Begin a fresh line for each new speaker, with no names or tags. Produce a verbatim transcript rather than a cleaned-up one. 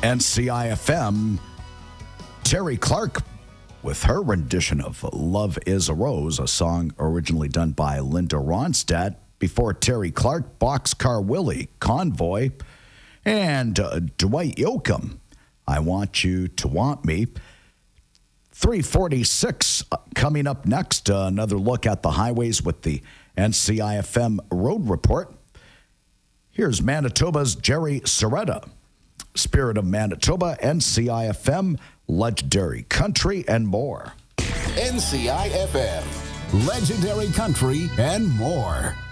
N C I F M, Terry Clark with her rendition of Love is a Rose, a song originally done by Linda Ronstadt. Before Terry Clark, Boxcar Willie, Convoy, and uh, Dwight Yoakam, I Want You to Want Me. three forty-six uh, coming up next, uh, another look at the highways with the N C I F M Road Report. Here's Manitoba's Jerry Soretta. Spirit of Manitoba, N C I F M, Legendary Country, and more.
N C I F M, Legendary Country, and more.